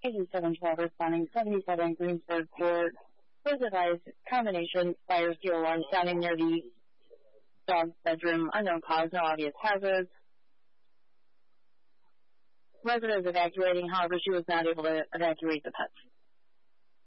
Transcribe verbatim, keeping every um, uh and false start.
eighty-seven twelve responding seventy-seven Greensburg Court. Was advised combination fire steel alarm sounding near the dog's bedroom. Unknown cause, no obvious hazards. Resident is evacuating, however, she was not able to evacuate the pets.